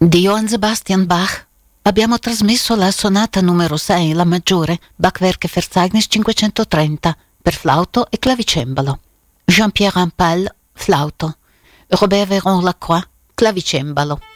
Di Johann Sebastian Bach abbiamo trasmesso la sonata numero 6, la maggiore, Bachwerke Verzeichnis 530, per flauto e clavicembalo. Jean-Pierre Rampal, flauto. Robert Véron-Lacroix, clavicembalo.